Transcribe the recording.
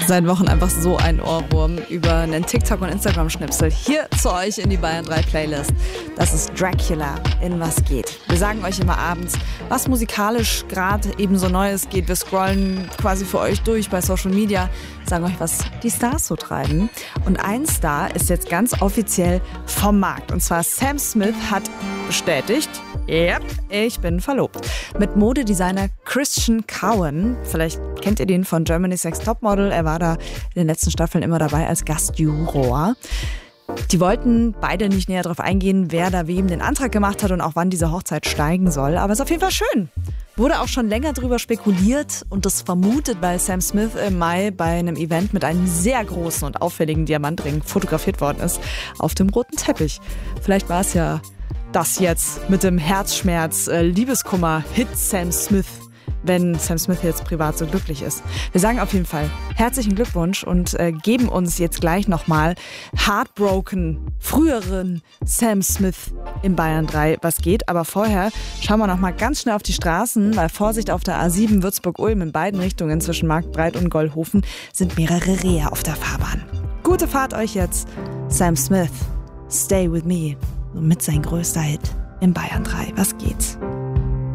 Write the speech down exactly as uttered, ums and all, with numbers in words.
Seit Wochen einfach so ein Ohrwurm über einen TikTok- und Instagram-Schnipsel. Hier zu euch in die Bayern drei Playlist. Das ist Dracula in Was geht. Wir sagen euch immer abends, was musikalisch gerade eben so Neues geht. Wir scrollen quasi für euch durch bei Social Media, sagen euch, was die Stars so treiben. Und ein Star ist jetzt ganz offiziell vom Markt. Und zwar Sam Smith hat bestätigt, yep, ich bin verlobt. Mit Modedesigner Christian Cowan. Vielleicht kennt ihr den von Germany's Next Topmodel. Er war da in den letzten Staffeln immer dabei als Gastjuror. Die wollten beide nicht näher darauf eingehen, wer da wem den Antrag gemacht hat und auch wann diese Hochzeit steigen soll. Aber es ist auf jeden Fall schön. Wurde auch schon länger drüber spekuliert und das vermutet, weil Sam Smith im Mai bei einem Event mit einem sehr großen und auffälligen Diamantring fotografiert worden ist auf dem roten Teppich. Vielleicht war es ja das jetzt mit dem Herzschmerz, äh, Liebeskummer, Hit Sam Smith, wenn Sam Smith jetzt privat so glücklich ist. Wir sagen auf jeden Fall herzlichen Glückwunsch und äh, geben uns jetzt gleich nochmal Heartbroken, früheren Sam Smith in Bayern drei, was geht. Aber vorher schauen wir nochmal ganz schnell auf die Straßen, weil Vorsicht auf der A sieben Würzburg-Ulm in beiden Richtungen zwischen Marktbreit und Gollhofen sind mehrere Rehe auf der Fahrbahn. Gute Fahrt euch jetzt. Sam Smith, Stay With Me, mit sein größter Hit in Bayern drei, was geht.